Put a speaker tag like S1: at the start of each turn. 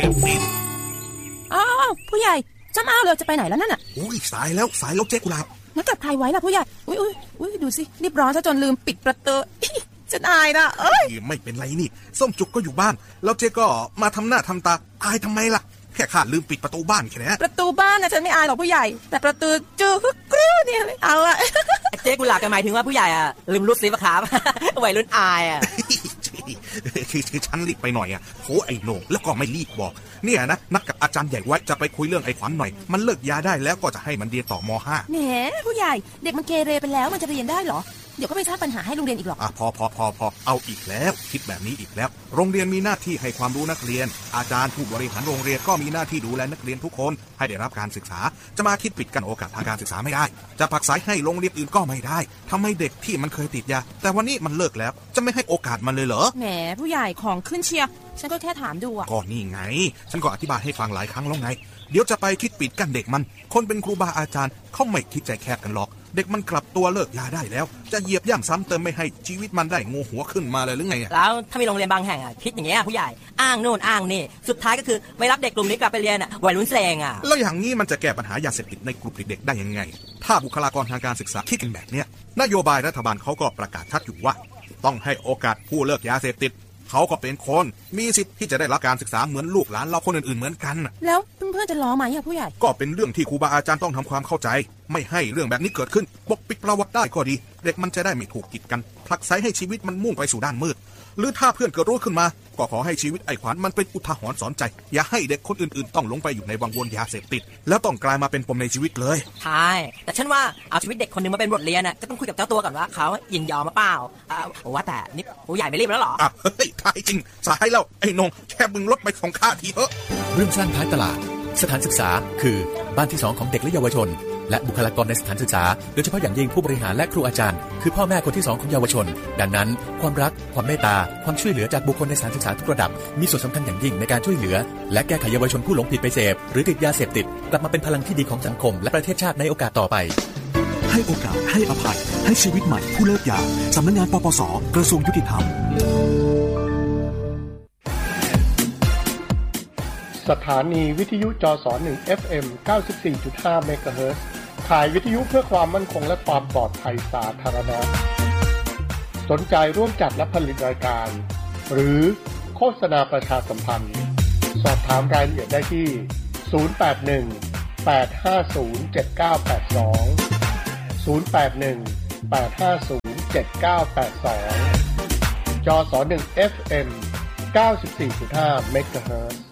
S1: ฟซี
S2: อ้าวผู้ใหญ่จะมาเลยจะไปไหนแล้วนั่นน่ะ
S1: อุ้ยสายแล้วเจ๊กุหลาบ
S2: งั้นกับใครไว้ล่ะผู้ใหญ่อุ้ยดูสิรีบร้อนซะจนลืมปิดประตูจะอายนะ
S1: ไม่เป็นไรนี่ส้มจุกก็อยู่บ้านแล้วเจ๊ก็มาทำหน้าทำตาอายทำไมล่ะแค่ข้าลืมปิดประตูบ้านแค่นั้น
S2: ประตูบ้านนะฉันไม่อายหรอกผู้ใหญ่แต่ประตูจูกรูเนี่ยไม่เอาอะ
S3: เจ๊กุหลาบหมายถึงว่าผู้ใหญ่อะลืมรูดซิปครับวัยรุ่นอายอะ
S1: คือฉันรีบไปหน่อยอะโหไอ้โหน่งแล้วก็ไม่รีบบอกเนี่ยนะนัดกับอาจารย์ใหญ่ไว้จะไปคุยเรื่องไอ้ขวัญหน่อยมันเลิกยาได้แล้วก็จะให้มันเรียนต่อม.5
S2: แหมผู้ใหญ่เด็กมันเกเรไปแล้วมันจะเรียนได้เหรอเดี๋ยวก็ไปสร้างปัญหาให้โรงเรียนอีกหรอก
S1: พอเอาอีกแล้วคิดแบบนี้อีกแล้วโรงเรียนมีหน้าที่ให้ความรู้นักเรียนอาจารย์ผู้บริหารโรงเรียนก็มีหน้าที่ดูแลนักเรียนทุกคนให้ได้รับการศึกษาจะมาคิดปิดกั้นโอกาสทางการศึกษาไม่ได้จะผลักไสให้โรงเรียนอื่นก็ไม่ได้ทำไมเด็กที่มันเคยติดยาแต่วันนี้มันเลิกแล้วจะไม่ให้โอกาสมันเลยเหรอ
S2: แหมผู้ใหญ่ของขึ้นเชียร์ฉันก็แค่ถามดูอ่ะ
S1: ก็นี่ไงฉันก็อธิบายให้ฟังหลายครั้งแล้วไงเดี๋ยวจะไปคิดปิดกั้นเด็กมันคนเป็นครูบาอาจารย์เขาไม่คิดใจแคบกันหรอกเด็กมันกลับตัวเลิกยาได้แล้วจะเหยียบย่ำซ้ำเติมไม่ให้ชีวิตมันได้งูหัวขึ้นมาเลยหรือไง
S3: แล้วถ้ามีโรงเรียนบางแห่งคิดอย่างเงี้ยผู้ใหญ่อ้างโน่นอ้างนี่สุดท้ายก็คือไม่รับเด็กกลุ่มนี้กลับไปเรียนวัยรุ่นแสง
S1: แล้วอย่างนี้มันจะแก้ปัญหายาเสพติดในกลุ่มเด็กๆได้ยังไงถ้าบุคลากรทางการศึกษาคิดกันแบบเนี้ยนโยบายรัฐบาลเขาก็ประกาศชัดอยู่ว่าต้องให้โอกาสผู้เลิกยาเสพติดเขาก็เป็นคนมีสิทธิ์ที่จะได้รับการศึกษาเหมือนลูกหลานเราคนอื่นๆเหมือนกัน
S2: แล้วเพื่อนๆจะล้อไหมผู้ใหญ่
S1: ก็เป็นเรื่องที่ครูบาอาจารย์ต้องทำความเข้าใจไม่ให้เรื่องแบบนี้เกิดขึ้นปกปิดประวัติได้ก็ดีเด็กมันจะได้ไม่ถูกกีดกันผลักไสให้ชีวิตมันมุ่งไปสู่ด้านมืดหรือถ้าเพื่อนเกิดรู้ขึ้นมาก็ขอให้ชีวิตไอ้ขวัญมันเป็นอุทาหรณ์สอนใจอย่าให้เด็กคนอื่นๆต้องลงไปอยู่ในวังวนยาเสพติดแล้วต้องกลายมาเป็นปมในชีวิตเลย
S3: ใช่แต่ฉันว่าเอาชีวิตเด็กคนนึงมาเป็นบทเรียนจะต้องคุยกับเจ้าตัวก่อนว่าเขายินยอมมาเปล่าว่าแต่นี่ผู้ใหญ่ไม่รีบแล้วหรอ
S1: เฮ้ยท้ายจริงสายแล้วไอ้นงแค่มึงลดไป2 ค่าทีเถอะ
S4: เรื่องสร้างท้ายตลาดสถานศึกษาคือบ้านที่2ของเด็กและเยาวชนและบุคลากรในสถานศึกษาโดยเฉพาะอย่างยิ่งผู้บริหารและครูอาจารย์คือพ่อแม่คนที่2ของเยาวชนดังนั้นความรักความเมตตาความช่วยเหลือจากบุคคลในสถานศึกษาทุกระดับมีส่วนสำคัญอย่างยิ่งในการช่วยเหลือและแก้ไขเยาวชนผู้หลงผิดไปเสพหรือติดยาเสพติดกลับมาเป็นพลังที่ดีของสังคมและประเทศชาติในโอกาสต่อไป
S5: ให้โอกาสให้อภัยให้ชีวิตใหม่ผู้เลิกยาสำนักงานปปส.กระทรวงยุติธรรม
S6: สถานีวิทยุจส1 FM 94.5 เมกะเฮิรตซ์ขายวิทยุเพื่อความมั่นคงและความปลอดภัยสาธารณะสนใจร่วมจัดและผลิตรายการหรือโฆษณาประชาสัมพันธ์สอบถามรายละเอียดได้ที่081 850 7982 081 850 7982 จส1 FM 94.5 เมกะเฮิรตซ์